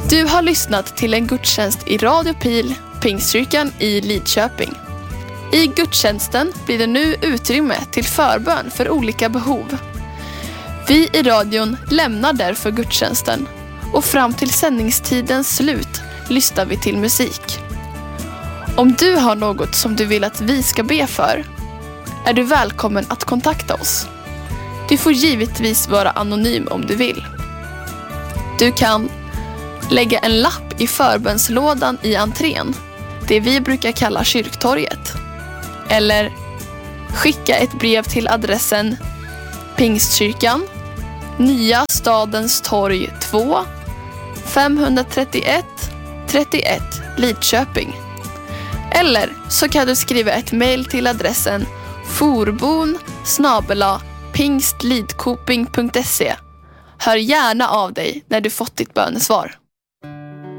Du har lyssnat till en gudstjänst i Radio Pil, Pingstkyrkan i Lidköping. I gudstjänsten blir det nu utrymme till förbön för olika behov. Vi i radion lämnar därför gudstjänsten och fram till sändningstidens slut lyssnar vi till musik. Om du har något som du vill att vi ska be för, är du välkommen att kontakta oss. Du får givetvis vara anonym om du vill. Du kan lägga en lapp i förbönslådan i entrén, det vi brukar kalla kyrktorget. Eller skicka ett brev till adressen Pingstkyrkan, Nya Stadens torg 2, 531 31 Lidköping. Eller så kan du skriva ett mejl till adressen forbon@pingstlidkoping.se. Hör gärna av dig när du fått ditt bönesvar.